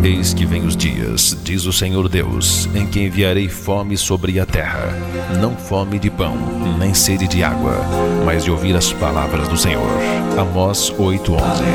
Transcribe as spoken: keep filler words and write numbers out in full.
Eis que vem os dias, diz o Senhor Deus, em que enviarei fome sobre a terra, não fome de pão, nem sede de água, mas de ouvir as palavras do Senhor. Amós oito, onze.